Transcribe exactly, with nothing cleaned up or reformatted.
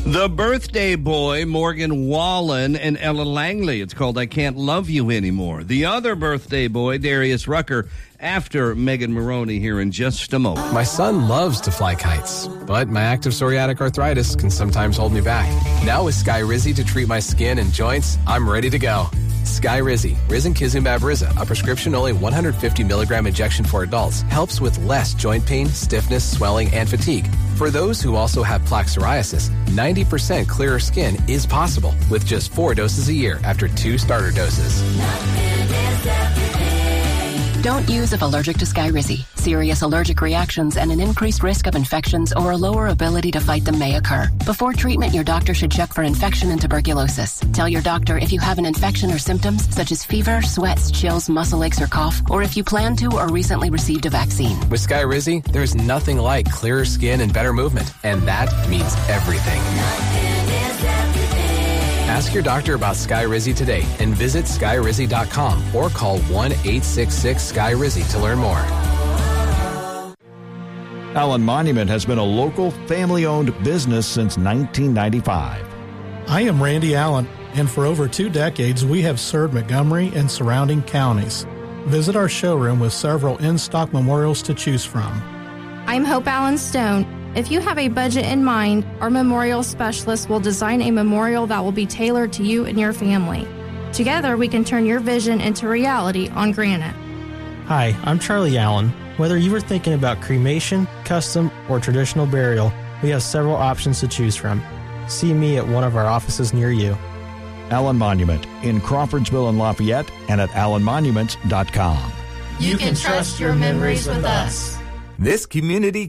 The Birthday Boy, Morgan Wallen, and Ella Langley. It's called I Can't Love You Anymore. The other birthday boy, Darius Rucker, after Megan Maroney here in just a moment. My son loves to fly kites, but my active psoriatic arthritis can sometimes hold me back. Now with Skyrizi to treat my skin and joints, I'm ready to go. Skyrizi, Risankizumab Riza, a prescription-only one hundred fifty milligram injection for adults, helps with less joint pain, stiffness, swelling, and fatigue. For those who also have plaque psoriasis, ninety percent clearer skin is possible with just four doses a year after two starter doses. Don't use if allergic to Skyrizi. Serious allergic reactions and an increased risk of infections or a lower ability to fight them may occur. Before treatment, your doctor should check for infection and tuberculosis. Tell your doctor if you have an infection or symptoms such as fever, sweats, chills, muscle aches, or cough, or if you plan to or recently received a vaccine. With Skyrizi, there's nothing like clearer skin and better movement, and that means everything. Ask your doctor about Skyrizi today and visit Skyrizi dot com or call one eight six six Sky Rizzi to learn more. Allen Monument has been a local, family-owned business since nineteen ninety-five. I am Randy Allen, and for over two decades, we have served Montgomery and surrounding counties. Visit our showroom with several in-stock memorials to choose from. I'm Hope Allen Stone. If you have a budget in mind, our memorial specialist will design a memorial that will be tailored to you and your family. Together, we can turn your vision into reality on Granite. Hi, I'm Charlie Allen. Whether you were thinking about cremation, custom, or traditional burial, we have several options to choose from. See me at one of our offices near you. Allen Monument in Crawfordsville and Lafayette and at allen monuments dot com. You can trust your memories with us. This community